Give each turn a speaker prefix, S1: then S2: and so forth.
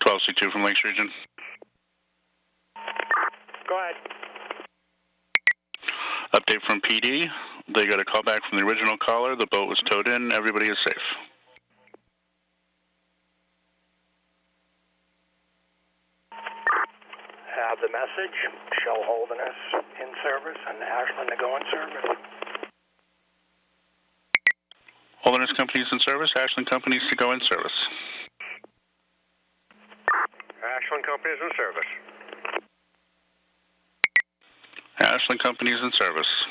S1: 12C2 from Lakes Region.
S2: Go ahead.
S1: Update from PD. They got a call back from the original caller. The boat was towed in. Everybody is safe.
S2: Have the message. Shell Holderness in service and Ashland to go in service.
S1: Holderness Companies in service. Ashland Companies to go in service.
S2: Ashland Companies in service.
S1: Ashland Companies in service.